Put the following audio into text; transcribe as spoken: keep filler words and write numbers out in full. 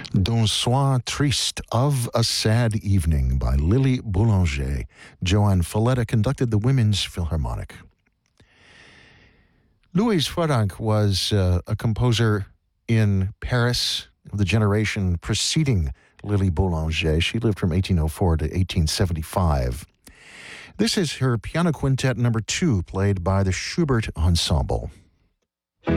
D'un soir triste, of a sad evening, by Lily Boulanger. Joanne Falletta conducted the Women's Philharmonic. Louise Franck was uh, a composer in Paris of the generation preceding Lily Boulanger. She lived from eighteen oh four to eighteen seventy-five. This is her piano quintet number two, played by the Schubert Ensemble.